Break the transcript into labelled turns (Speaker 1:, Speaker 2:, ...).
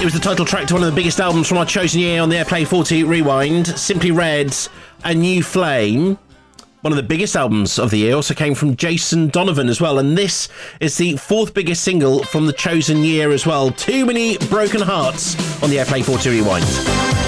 Speaker 1: It was the title track to one of the biggest albums from our chosen year on the Airplay 40 Rewind. Simply Red's A New Flame. One of the biggest albums of the year also came from Jason Donovan as well. And this is the fourth biggest single from the chosen year as well. Too Many Broken Hearts on the Airplay 40 Rewind.